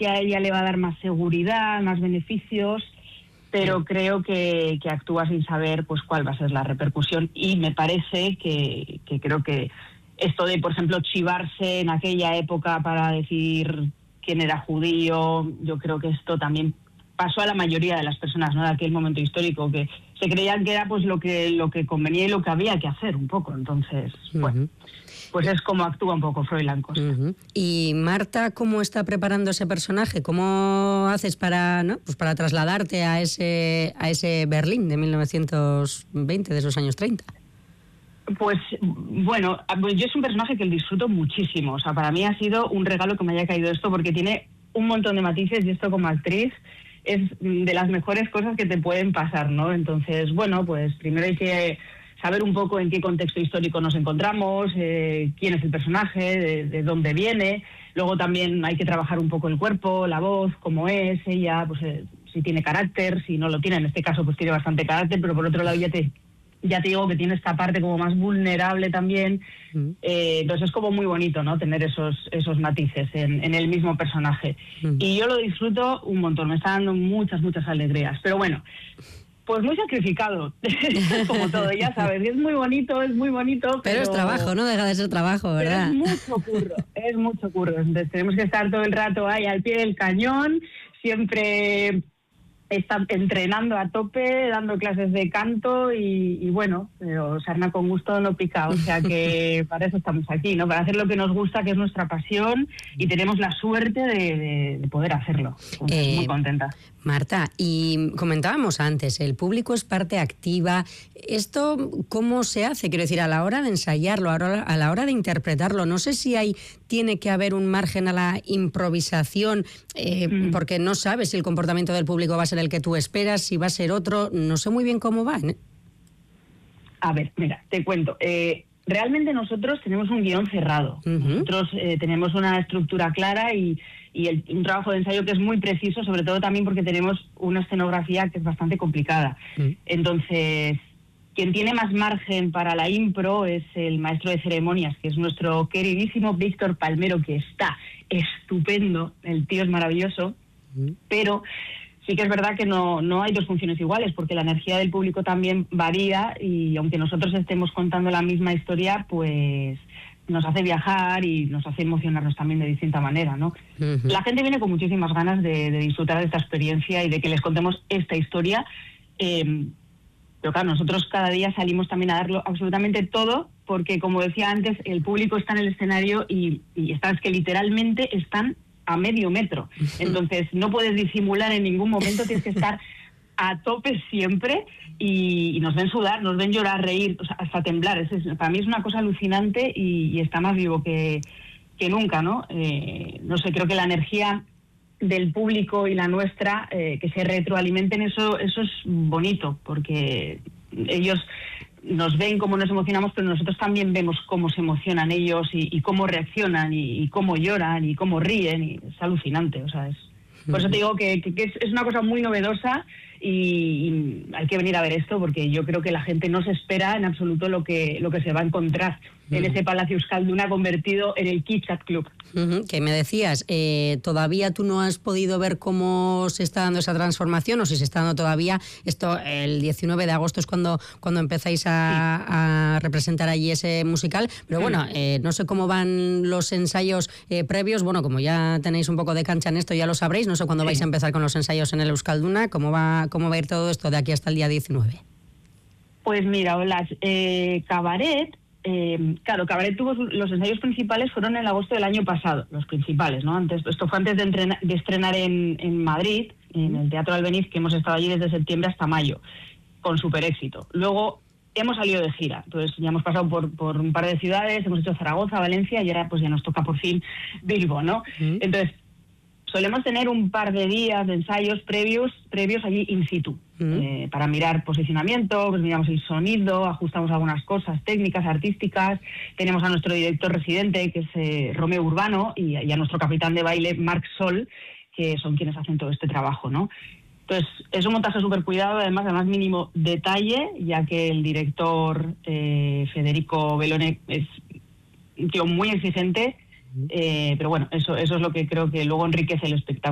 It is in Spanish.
que a ella le va a dar más seguridad, más beneficios, pero creo que actúa sin saber pues cuál va a ser la repercusión, y me parece que creo que esto de, por ejemplo, chivarse en aquella época para decir quién era judío, yo creo que esto también pasó a la mayoría de las personas, ¿no?, de aquel momento histórico, que se creían que era pues lo que convenía y lo que había que hacer un poco. Entonces, bueno, pues es como actúa un poco Froilán Costa. Y Marta, ¿cómo está preparando ese personaje? ¿Cómo haces para trasladarte a ese Berlín de 1920, de esos años 30? Pues bueno, yo es un personaje que disfruto muchísimo. O sea, para mí ha sido un regalo que me haya caído esto, porque tiene un montón de matices y esto como actriz es de las mejores cosas que te pueden pasar, ¿no? Entonces, bueno, pues primero hay que saber un poco en qué contexto histórico nos encontramos, quién es el personaje, de dónde viene. Luego también hay que trabajar un poco el cuerpo, la voz, cómo es ella, pues si tiene carácter, si no lo tiene. En este caso pues tiene bastante carácter, pero por otro lado ya te digo que tiene esta parte como más vulnerable también. Entonces es como muy bonito, ¿no?, tener esos matices en el mismo personaje. Y yo lo disfruto un montón, me está dando muchas alegrías. Pero bueno, pues muy sacrificado, como todo, ya sabes, es muy bonito, pero es trabajo, no deja de ser trabajo, ¿verdad? Es mucho curro. Entonces tenemos que estar todo el rato ahí al pie del cañón, siempre está entrenando a tope, dando clases de canto y bueno, pero sarna con gusto no pica, o sea que para eso estamos aquí, ¿no? Para hacer lo que nos gusta, que es nuestra pasión, y tenemos la suerte de poder hacerlo. Muy contenta. Marta, y comentábamos antes, el público es parte activa. ¿Esto cómo se hace? Quiero decir, a la hora de ensayarlo, a la hora de interpretarlo, no sé si tiene que haber un margen a la improvisación, porque no sabes si el comportamiento del público va a ser el que tú esperas, si va a ser otro, no sé muy bien cómo va, ¿eh? A ver, mira, te cuento. Realmente nosotros tenemos un guión cerrado. Nosotros tenemos una estructura clara y un trabajo de ensayo que es muy preciso, sobre todo también porque tenemos una escenografía que es bastante complicada. Entonces, quien tiene más margen para la impro es el maestro de ceremonias, que es nuestro queridísimo Víctor Palmero, que está estupendo, el tío es maravilloso, pero sí que es verdad que no hay dos funciones iguales, porque la energía del público también varía, y aunque nosotros estemos contando la misma historia, pues nos hace viajar y nos hace emocionarnos también de distinta manera, ¿no? La gente viene con muchísimas ganas de disfrutar de esta experiencia y de que les contemos esta historia, pero claro, nosotros cada día salimos también a darlo absolutamente todo, porque como decía antes, el público está en el escenario y es que literalmente están a medio metro. Entonces no puedes disimular en ningún momento, tienes que estar a tope siempre, y nos ven sudar, nos ven llorar, reír, o sea, hasta temblar. Para mí es una cosa alucinante y está más vivo que nunca, ¿no? No sé, creo que la energía del público y la nuestra, que se retroalimenten, eso es bonito, porque ellos nos ven cómo nos emocionamos, pero nosotros también vemos cómo se emocionan ellos y cómo reaccionan y cómo lloran y cómo ríen, y es alucinante. O sea, por eso te digo que es una cosa muy novedosa y hay que venir a ver esto, porque yo creo que la gente no se espera en absoluto lo que se va a encontrar en ese Palacio Euskalduna convertido en el Kit Kat Club. Que me decías, todavía tú no has podido ver cómo se está dando esa transformación, o si se está dando todavía. Esto, el 19 de agosto es cuando empezáis a representar allí ese musical, pero bueno, no sé cómo van los ensayos previos. Bueno, como ya tenéis un poco de cancha en esto, ya lo sabréis. No sé cuándo vais a empezar con los ensayos en el Euskalduna. ¿Cómo va a ir todo esto de aquí hasta el día 19? Pues mira, Cabaret. Claro, Cabaret los ensayos principales fueron en agosto del año pasado, los principales, ¿no? Esto fue antes de estrenar en Madrid, en el Teatro Albéniz, que hemos estado allí desde septiembre hasta mayo, con súper éxito. Luego hemos salido de gira, entonces ya hemos pasado por un par de ciudades, hemos hecho Zaragoza, Valencia, y ahora pues ya nos toca por fin Bilbo, ¿no? Entonces solemos tener un par de días de ensayos previos allí in situ, para mirar posicionamiento, pues miramos el sonido, ajustamos algunas cosas técnicas, artísticas. Tenemos a nuestro director residente, que es Romeo Urbano, y a nuestro capitán de baile, Marc Sol, que son quienes hacen todo este trabajo, ¿no? Entonces, es un montaje súper cuidado, además mínimo detalle, ya que el director Federico Bellone es un tío muy exigente, pero bueno, eso es lo que creo que luego enriquece el espectáculo.